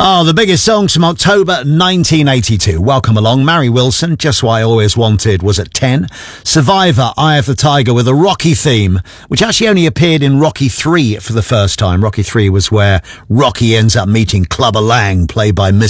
Oh, the biggest songs from October 1982. Welcome along. Mary Wilson, Just What I Always Wanted, was at 10. Survivor, Eye of the Tiger, with a Rocky theme, which actually only appeared in Rocky 3 for the first time. Rocky 3 was where Rocky ends up meeting Clubber Lang, played by